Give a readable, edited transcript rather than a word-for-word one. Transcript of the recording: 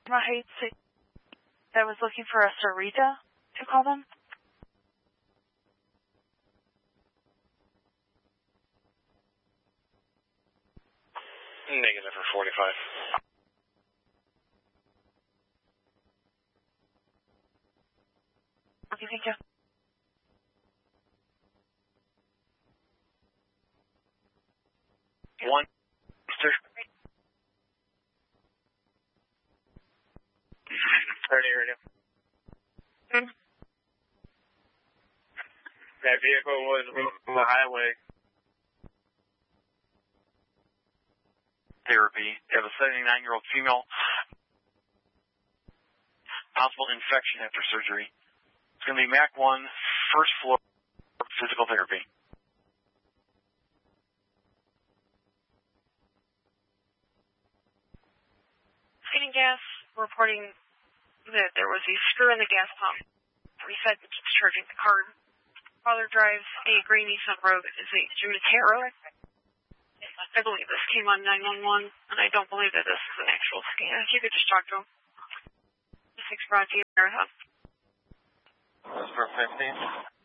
Heights. I was looking for a Sarita to call them. Negative for 45. Okay, thank you. One, sir. Turning radio. That vehicle was on the highway. Therapy. They have a 79-year-old female. Possible infection after surgery. It's going to be MAC 1, first floor, physical therapy. Feeding gas, reporting that there was a screw in the gas pump. Reset and discharging the card. Father drives a gray Nissan Rogue. It is a Jumatero. I believe this came on 911, and I don't believe that this is an actual scan. If you could just talk to him. 6 Broad View, Marathon. For 15.